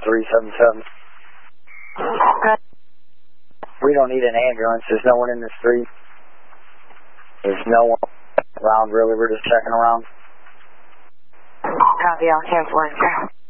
377. We don't need an ambulance. There's no one in the street. There's no one around, really. We're just checking around. Copy, I'll cancel it, sir.